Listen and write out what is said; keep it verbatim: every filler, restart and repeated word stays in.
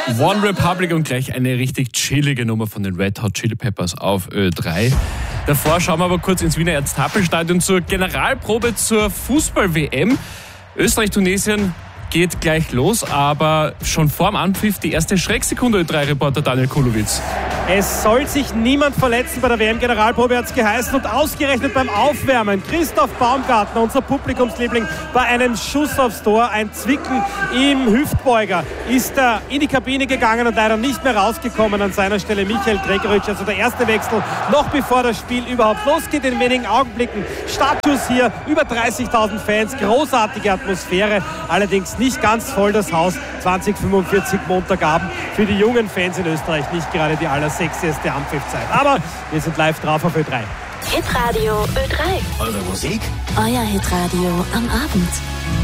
One Republic und gleich eine richtig chillige Nummer von den Red Hot Chili Peppers auf Ö drei. Davor schauen wir aber kurz ins Wiener Ernst-Happel-Stadion zur Generalprobe zur Fußball-W M. Österreich-Tunesien geht gleich los, aber schon vorm Anpfiff die erste Schrecksekunde. Ö drei Reporter Daniel Kulowitz. Es soll sich niemand verletzen bei der W M-Generalprobe, hat es geheißen. Und ausgerechnet beim Aufwärmen, Christoph Baumgartner, unser Publikumsliebling, bei einem Schuss aufs Tor, ein Zwicken im Hüftbeuger, ist er in die Kabine gegangen und leider nicht mehr rausgekommen. An seiner Stelle Michael Gregoritsch, also der erste Wechsel, noch bevor das Spiel überhaupt losgeht. In wenigen Augenblicken Startschuss hier, über dreißigtausend Fans, großartige Atmosphäre, allerdings nicht ganz voll das Haus. zwanzig fünfundvierzig Montagabend, für die jungen Fans in Österreich nicht gerade die allersexieste Anpfiffzeit. Aber wir sind live drauf auf Ö drei. Hitradio Ö drei. Eure Musik? Euer Hitradio am Abend.